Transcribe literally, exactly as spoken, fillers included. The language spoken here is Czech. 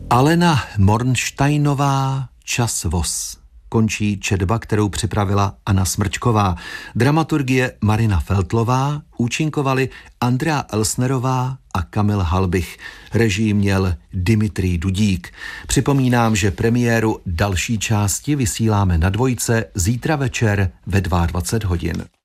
Alena Mornsteinová, Čas voz. Končí četba, kterou připravila Anna Smrčková. Dramaturgie Marina Feltlová, účinkovali Andrea Elsnerová a Kamil Halbich. Režii měl Dimitrij Dudík. Připomínám, že premiéru další části vysíláme na Dvojce zítra večer ve dvacet dva hodin.